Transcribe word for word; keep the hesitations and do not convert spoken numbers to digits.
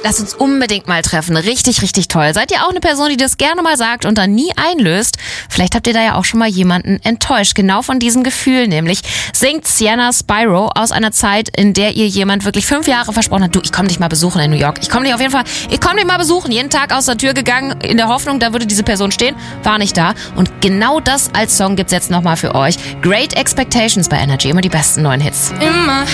lass uns unbedingt mal treffen. Richtig, richtig toll. Seid ihr auch eine Person, die das gerne mal sagt und dann nie einlöst? Vielleicht habt ihr da ja auch schon mal jemanden enttäuscht. Genau von diesem Gefühl nämlich singt Sienna Spyro aus einer Zeit, in der ihr jemand wirklich fünf Jahre versprochen hat, du, ich komme dich mal besuchen in New York. Ich komme dich auf jeden Fall, ich komme dich mal besuchen. Jeden Tag aus der Tür gegangen, in der Hoffnung, da würde diese Person stehen. War nicht da. Und genau das als Song gibt's jetzt nochmal für euch. Great Expectations bei Energy. Immer die besten neuen Hits. Immer